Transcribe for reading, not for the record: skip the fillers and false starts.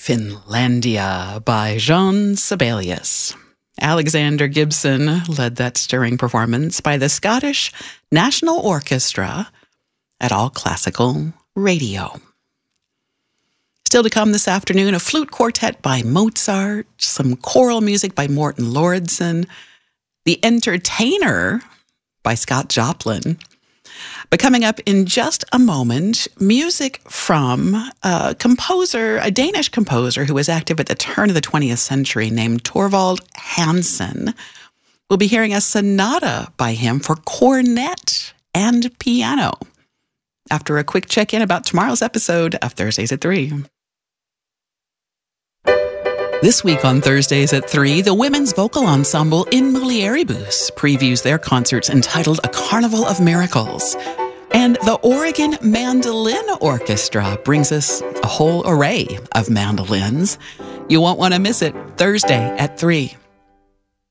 Finlandia by Jean Sibelius. Alexander Gibson led that stirring performance by the Scottish National Orchestra at All Classical Radio. Still to come this afternoon, a flute quartet by Mozart, some choral music by Morton Lordson, The Entertainer by Scott Joplin. But coming up in just a moment, music from a Danish composer who was active at the turn of the 20th century named Thorvald Hansen. We'll be hearing a sonata by him for cornet and piano after a quick check-in about tomorrow's episode of Thursdays at 3. This week on Thursdays at 3, the women's vocal ensemble In Mulieribus previews their concerts entitled A Carnival of Miracles. And the Oregon Mandolin Orchestra brings us a whole array of mandolins. You won't want to miss it Thursday at 3.